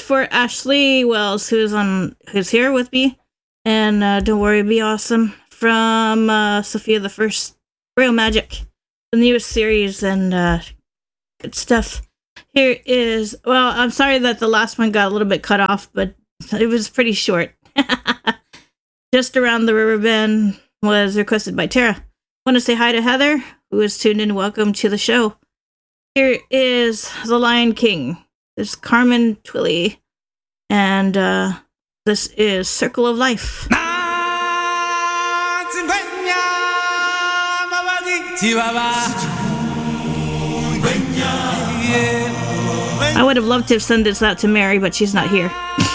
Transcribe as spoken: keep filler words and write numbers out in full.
for Ashley Wells, who's on, who's here with me, and uh, Don't Worry, Be Awesome from uh, Sophia the First, Real Magic, the newest series, and uh, good stuff. Here is, well, I'm sorry that the last one got a little bit cut off, but it was pretty short. Just Around the River Bend was requested by Tara. Want to say hi to Heather, who is tuned in. Welcome to the show. Here is The Lion King. This is Carmen Twilly, and uh, this is Circle of Life. I would have loved to have sent this out to Mary, but she's not here.